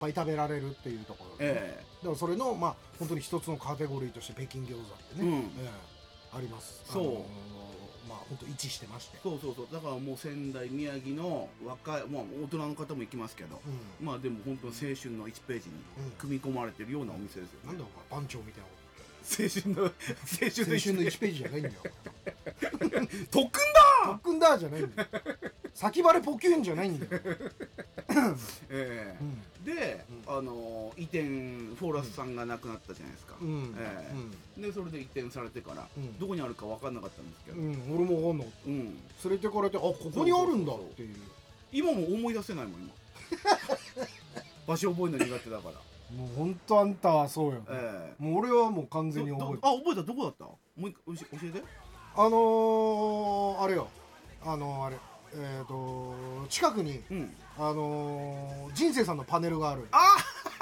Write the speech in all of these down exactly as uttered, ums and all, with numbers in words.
ぱい食べられるっていうところで、ね、えー、だからそれのまあ本当に一つのカテゴリーとして北京餃子ってね、うん、えー、あります。 そう、あのー、 まあ本当位置してまして、 そうそうそう、だからもう仙台宮城の若い、まあ、大人の方も行きますけど、うん、まあでも本当に青春のいちページに組み込まれてるようなお店ですよね、 うん、なんだお前番長みたいな青春の青春のいちページじゃないんだよ特訓だ特訓だじゃないんだよ先晴れポキュンじゃないんだよえーうん、で、うん、あの移転フォーラスさんが亡くなったじゃないですか、うんえーうん、でそれで移転されてから、うん、どこにあるか分かんなかったんですけど、 うん、俺も分かんなかった、うん、連れてかれてあここにあるんだっていう、 今も思い出せないもん今場所覚えるの苦手だからもうほんとあんたはそうよ、ねえー、もう俺はもう完全に覚えてあ覚えたどこだったもう一回教えてあのー、あれよあのー、あれえーと近くに、うん、あのー、人生さんのパネルがあるあ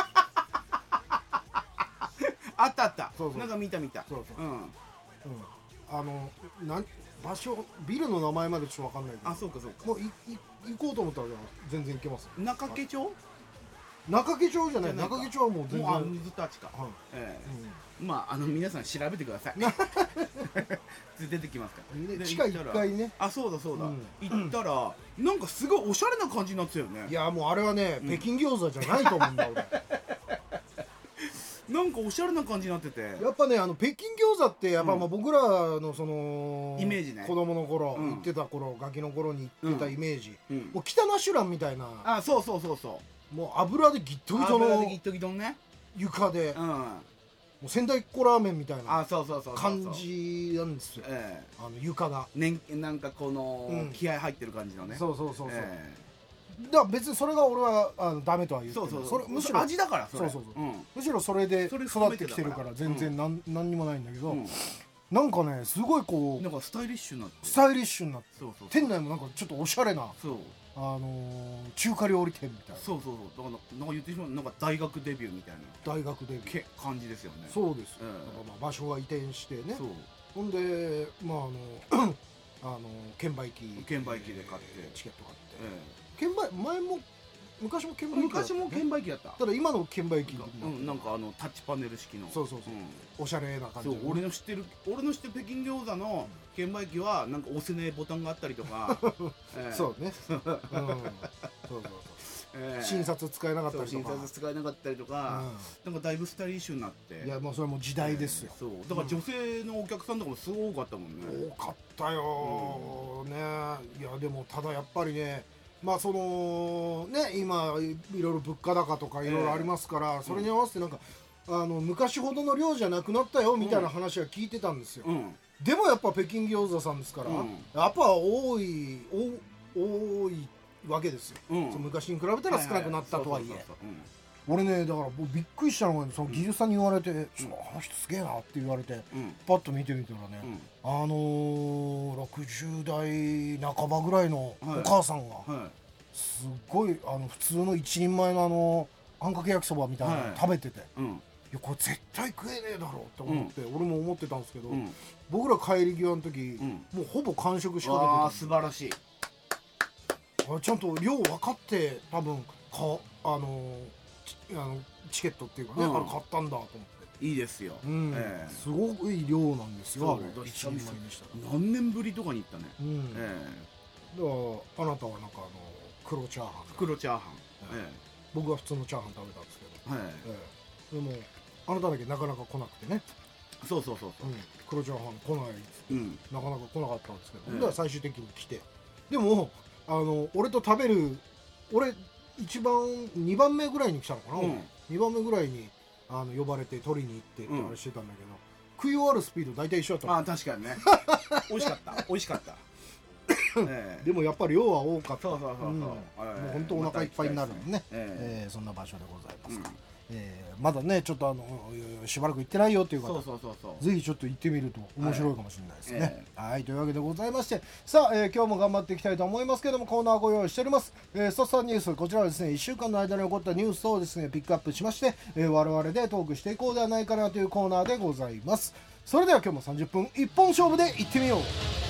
あったあったそうそうなんか見た見たそうそう、うんうん、 あのなん場所ビルの名前までちょっと分かんないけどあそうかそうかもういい行こうと思ったら全然行けます中家町中家町じゃない中家町はもう全然もうずっとあっちか、はいえーうん、まああの皆さん調べてください出てきますからで地下いっかいねあそうだそうだ、うん、行ったらなんかすごいおしゃれな感じになってたよねいやもうあれはね、うん、北京餃子じゃないと思うんだ俺なんかおしゃれな感じになっててやっぱねあの北京餃子ってやっぱまあ僕らのそのイメージね子供の頃、うん、行ってた頃ガキの頃に行ってたイメージ、うん、もう北ナシュランみたいなあそうそうそうそうもう油でギットギトの油でギットギトのね床で、うん、もう仙台っ子ラーメンみたいな感じなんですよ、えー、あの床が、 ね、なんかこの、うん、気合入ってる感じのねそうそうそうそう、えーだから別にそれが俺はあのダメとは言ってるそうそうそうむしろ味だからそれそうそうそう、うん、むしろそれで育ってきてるから全然なん、うん、何にもないんだけど、うん、なんかねすごいこうなんかスタイリッシュになってスタイリッシュになってそうそうそう店内もなんかちょっとおしゃれなそうあのー、中華料理店みたいなそうそうそうだからなんか言ってしまうなんか大学デビューみたいな大学デビュー感じですよねそうですよ、えー、だからまあ場所が移転してねそうほんでまああのあの券売機券売機で買ってチケット買って、えー、券売前も昔も券売機だった、ね、 昔も券売機だったただ今の券売機うん、なんかあのタッチパネル式のそうそうそう、うん、おしゃれな感じ、 ね、そう俺の知ってる俺の知ってる北京餃子の券売機はなんか押せねえボタンがあったりとかえー、そうね、うん、そうそうそうえー、診察使えなかったりとか診察使えなかったりとか、うん、なんかだいぶスタイリッシュになっていやもうそれはもう時代ですよ、 えー、そうだから女性のお客さんとかもすごい多かったもんね、 うん、多かったよ、うん、ねいやでもただやっぱりねまあそのね今いろいろ物価高とかいろいろありますから、えー、それに合わせてなんか、うん、あの昔ほどの量じゃなくなったよみたいな話は聞いてたんですよ、うん、でもやっぱ北京餃子さんですから、うん、やっぱ多い多いわけですよ、うん、その昔に比べたら少なくなったとはいえ俺ねだからびっくりしたのがその技術さんに言われて、うん、ちょっとあの人すげえなって言われて、うん、パッと見てみたらね、うん、あのー、ろくじゅう代半ばぐらいのお母さんが、はいはい、すっごいあの普通の一人前のあのあんかけ焼きそばみたいなの食べてて、はい、いやこれ絶対食えねえだろうって思って、うん、俺も思ってたんですけど、うん、僕ら帰り際の時、うん、もうほぼ完食しかけてた。 あ素晴らしい。 ちゃんと量分かって多分かあのあのチケットっていうかね、うん、あれ買ったんだと思っていいですよ、 うんえー、すごくいい量なんですよ。あれ一人前にしたら何年ぶりとかに行ったね、うんえー、だからあなたはなんかあの黒チャーハン黒チャーハン、 えー、僕は普通のチャーハン食べたんですけど、はいえー、でもあなただけなかなか来なくてねそうそうそうそう、うん、 黒チャーハン来ない、うん、なかなか来なかったんですけど、えー、で最終的に来てでもあの俺と食べる俺一番にばんめぐらいに来たのかな、うん、にばんめぐらいにあの呼ばれて取りに行ってってあれしてたんだけど、うん、食い終わるスピード大体一緒だった。 あ確かにね美味しかった美味しかった、 えー、でもやっぱり量は多かった。 そうそうそうそう、うん、もう本当お腹いっぱいになるんでね、えーえー、そんな場所でございますから、うんえー、まだねちょっとあのしばらく行ってないよっていう方、そうそうそうそうぜひちょっと行ってみると面白いかもしれないですね、はいえー、はいというわけでございましてさあ、えー、今日も頑張っていきたいと思いますけどもコーナーご用意しております。えー、ストッサンニュースこちらはですねいっしゅうかんの間に起こったニュースをですねピックアップしまして、えー、我々でトークしていこうではないかなというコーナーでございます。それでは今日もさんじゅっぷん一本勝負で行ってみよう。